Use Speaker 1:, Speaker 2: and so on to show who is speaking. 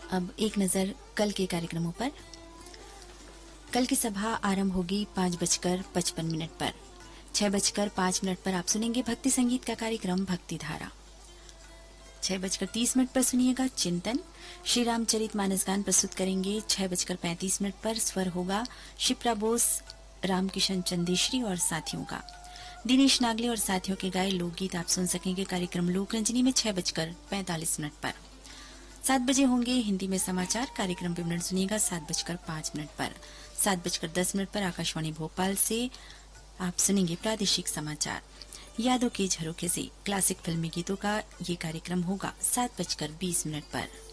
Speaker 1: अब एक नजर कल के कार्यक्रमों पर। कल की सभा आरंभ होगी 5:55 पर। 6:05 पर आप सुनेंगे भक्ति संगीत का कार्यक्रम भक्ति धारा। 6:30 पर सुनिएगा चिंतन। श्री रामचरित मानस गान प्रस्तुत करेंगे। 6:35 पर स्वर होगा शिप्रा बोस, रामकिशन चंदेश्वरी और साथियों का। दिनेश नागले और साथियों के गाए लोकगीत आप सुन सकेंगे कार्यक्रम लोकरंजनी में 6:45 पर। 7 बजे होंगे हिंदी में समाचार। कार्यक्रम विवरण सुनिएगा 7:05 पर। 7:10 पर आकाशवाणी भोपाल से आप सुनेंगे प्रादेशिक समाचार। यादों के झरोखे से क्लासिक फिल्मी गीतों का ये कार्यक्रम होगा 7:20 पर।